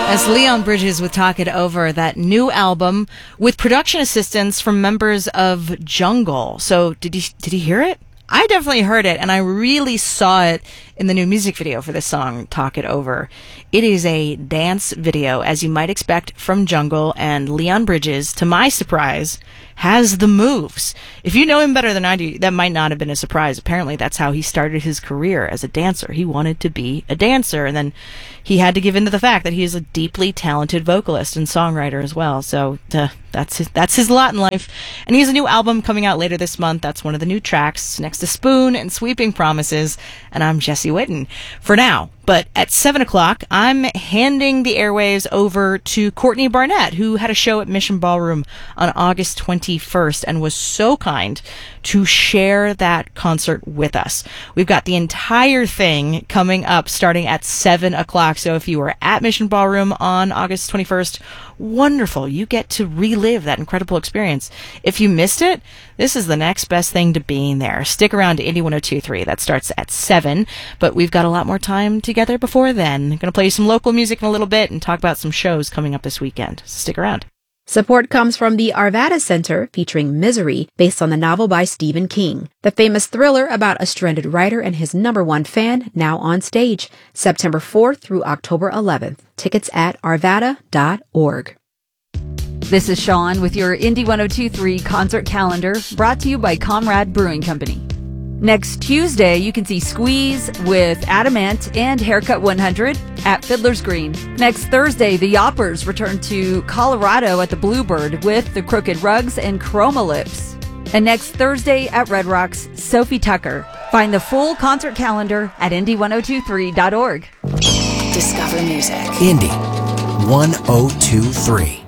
As Leon Bridges with Talk It Over, that new album with production assistance from members of Jungle. So did he hear it? I definitely heard it, and I really saw it in the new music video for this song, Talk It Over. It is a dance video, as you might expect from Jungle, and Leon Bridges, to my surprise, has the moves. If you know him better than I do, that might not have been a surprise. Apparently, that's how he started his career as a dancer. He wanted to be a dancer, and then he had to give in to the fact that he is a deeply talented vocalist and songwriter as well. So that's his lot in life. And he has a new album coming out later this month. That's one of the new tracks, next to Spoon and Sweeping Promises. And I'm Jesse Whitten for now. But at 7 o'clock, I'm handing the airwaves over to Courtney Barnett, who had a show at Mission Ballroom on August 21st and was so kind to share that concert with us. We've got the entire thing coming up starting at 7 o'clock. So if you were at Mission Ballroom on August 21st, wonderful. You get to relive that incredible experience. If you missed it, this is the next best thing to being there. Stick around to Indie 102.3. That starts at 7, but we've got a lot more time together before then. I'm going to play you some local music in a little bit and talk about some shows coming up this weekend. So stick around. Support comes from the Arvada Center, featuring Misery, based on the novel by Stephen King. The famous thriller about a stranded writer and his #1 fan, now on stage, September 4th through October 11th. Tickets at arvada.org. This is Sean with your Indie 102.3 concert calendar, brought to you by Comrade Brewing Company. Next Tuesday, you can see Squeeze with Adamant and Haircut 100 at Fiddler's Green. Next Thursday, the Yoppers return to Colorado at the Bluebird with the Crooked Rugs and Chroma Lips. And next Thursday at Red Rocks, Sophie Tucker. Find the full concert calendar at indie1023.org. Discover music. Indie 1023.